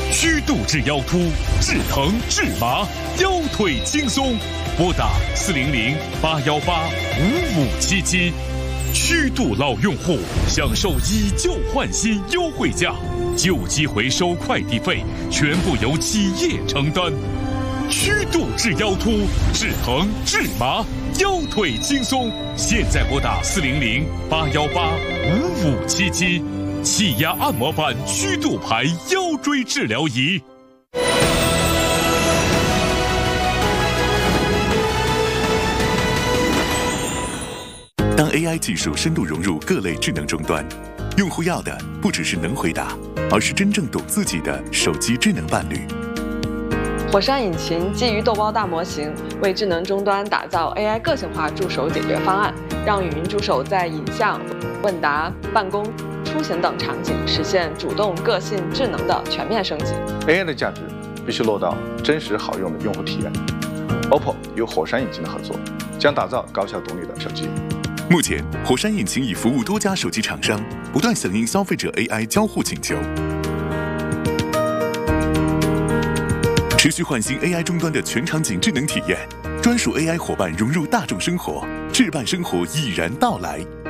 虚度至腰突，治疼治麻，腰腿轻松。拨打400-818-5577。虚度老用户享受以旧换新优惠价，旧机回收快递费全部由企业承担。虚度治腰突，治疼治麻，腰腿轻松。现在拨打400-818-5577。气压按摩板虚度牌腰椎治疗仪。 当 AI 技术深度融入各类智能终端，用户要的不只是能回答，而是真正懂自己的手机智能伴侣。 火山引擎基于豆包大模型，为智能终端打造 AI 个性化助手解决方案，让语音助手在影像、问答、办公、出行等场景实现主动、个性、智能的全面升级。 AI 的价值必须落到真实好用的用户体验。OPPO 与火山引擎的合作，将打造高效懂你的手机。 目前，火山引擎已服务多家手机厂商，不断响应消费者 AI 交互请求，持续换新 AI 终端的全场景智能体验，专属 AI 伙伴融入大众生活，智伴生活已然到来。